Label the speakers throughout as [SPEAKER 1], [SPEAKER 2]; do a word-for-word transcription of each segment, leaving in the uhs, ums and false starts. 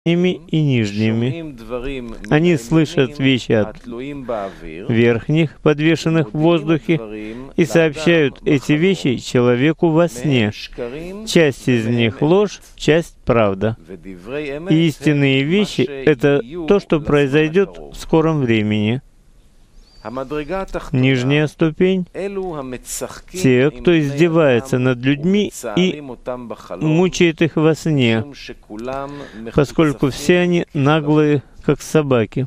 [SPEAKER 1] и нижними. Они слышат вещи от верхних, подвешенных в воздухе, и сообщают эти вещи человеку во сне. Часть из них ложь, часть правда. И истинные вещи — это то, что произойдет в скором времени. Нижняя ступень — те, кто издевается над людьми и мучает их во сне, поскольку все они наглые, как собаки.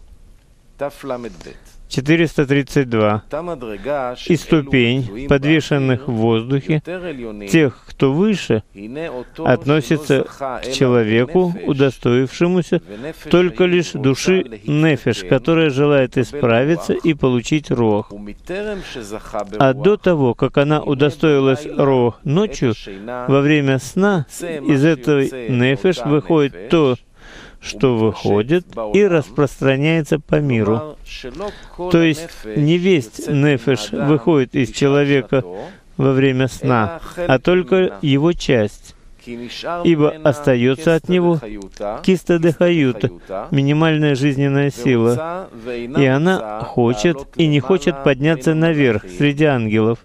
[SPEAKER 1] четыреста тридцать два. И ступень, подвешенных в воздухе, тех, кто выше, относится к человеку, удостоившемуся только лишь души нефеш, которая желает исправиться и получить руах. А до того, как она удостоилась руах ночью, во время сна, из этой нефеш выходит то, что выходит и распространяется по миру. То есть не весть нефеш выходит из человека во время сна, а только его часть, ибо остается от него киста дехаюта, минимальная жизненная сила, и она хочет и не хочет подняться наверх среди ангелов,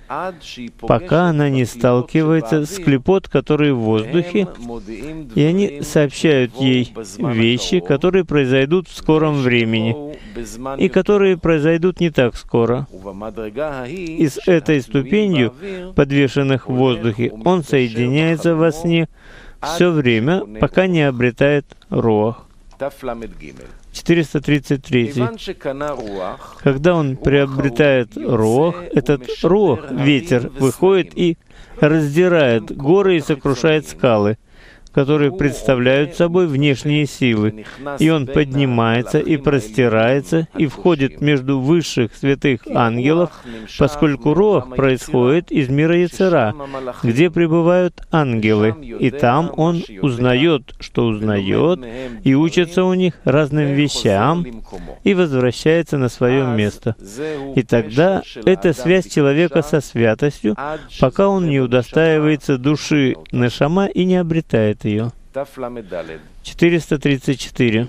[SPEAKER 1] пока она не сталкивается с клипот, которые в воздухе, и они сообщают ей вещи, которые произойдут в скором времени, и которые произойдут не так скоро. И с этой ступенью, подвешенных в воздухе, он соединяется во сне все время, пока не обретает руах. четыреста тридцать три. Когда он приобретает руах, этот руах, ветер, выходит и раздирает горы и сокрушает скалы, которые представляют собой внешние силы. И он поднимается и простирается, и входит между высших святых ангелов, поскольку руах происходит из мира Йецера, где пребывают ангелы. И там он узнает, что узнает, и учится у них разным вещам, и возвращается на свое место. И тогда это связь человека со святостью, пока он не удостаивается души нешама и не обретает ее. четыреста тридцать четыре.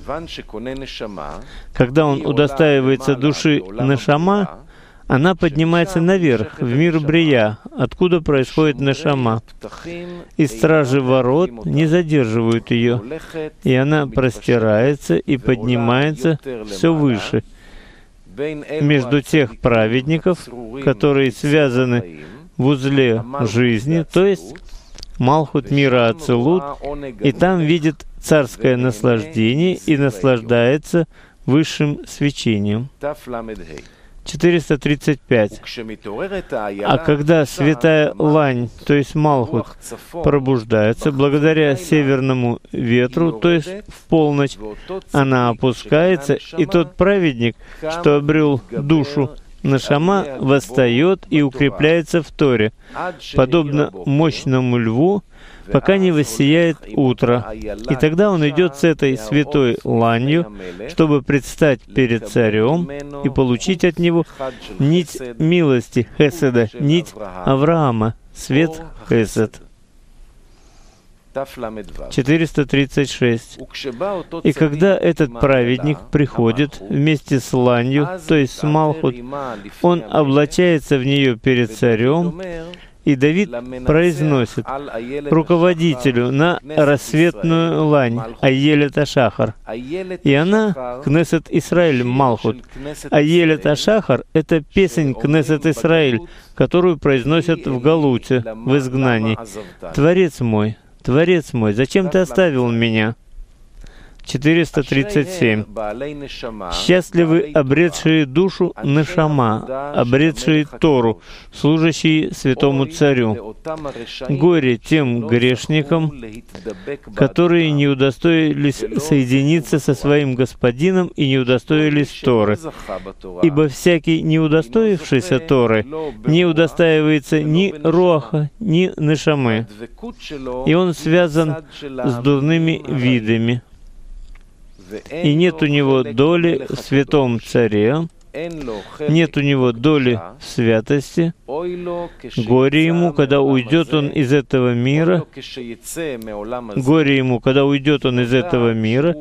[SPEAKER 1] Когда он удостаивается души нешама, она поднимается наверх, в мир Брия, откуда происходит нешама. И стражи ворот не задерживают ее, и она простирается и поднимается все выше, между тех праведников, которые связаны в узле жизни, то есть Малхут мира Ацилут, и там видит царское наслаждение и наслаждается высшим свечением. четыреста тридцать пять. А когда святая лань, то есть Малхут, пробуждается благодаря северному ветру, то есть в полночь, она опускается, и тот праведник, что обрел душу нешама, восстает и укрепляется в Торе, подобно мощному льву, пока не воссияет утро. И тогда он идет с этой святой ланью, чтобы предстать перед царем и получить от него нить милости Хеседа, нить Авраама, свет Хесед. четыреста тридцать шесть. И когда этот праведник приходит вместе с ланью, то есть с Малхут, он облачается в нее перед царем, и Давид произносит руководителю на рассветную лань, Айелет Ашахар. И она Кнесет Исраэль Малхут. Айелет Ашахар — это песнь Кнесет Исраэль, которую произносят в Галуте, в изгнании. «Творец мой, Творец мой, зачем ты оставил меня?» четыреста тридцать семь. «Счастливы обретшие душу нешама, обретшие Тору, служащие святому царю. Горе тем грешникам, которые не удостоились соединиться со своим Господином и не удостоились Торы. Ибо всякий, не удостоившийся Торы, не удостаивается ни руаха, ни нешамы, и он связан с дурными видами. И нет у него доли в святом царе, нет у него доли в святости. Горе ему, когда уйдет он из этого мира, горе ему, когда уйдет он из этого мира,